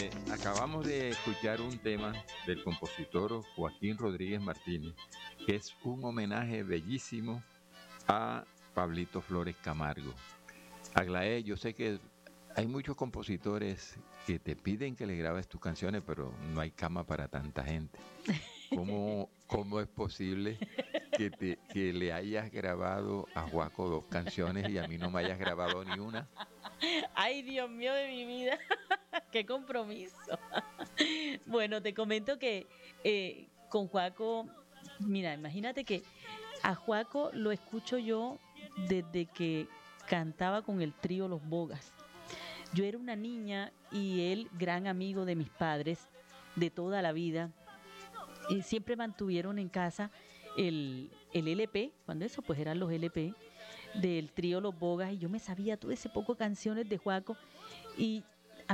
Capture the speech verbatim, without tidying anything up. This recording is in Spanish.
Eh, acabamos de escuchar un tema del compositor Joaquín Rodríguez Martínez, que es un homenaje bellísimo a Pablito Flores Camargo. Aglaé, yo sé que hay muchos compositores que te piden que le grabes tus canciones, pero no hay cama para tanta gente. ¿Cómo, cómo es posible que, te, que le hayas grabado a Joaco dos canciones y a mí no me hayas grabado ni una? Ay, Dios mío de mi vida, qué compromiso. Bueno, te comento que eh, con Juaco, mira, imagínate que a Juaco lo escucho yo desde que cantaba con el trío Los Bogas. Yo era una niña y él, gran amigo de mis padres de toda la vida, y siempre mantuvieron en casa el, el L P, cuando eso pues eran los L P, del trío Los Bogas, y yo me sabía todo ese poco canciones de Juaco, y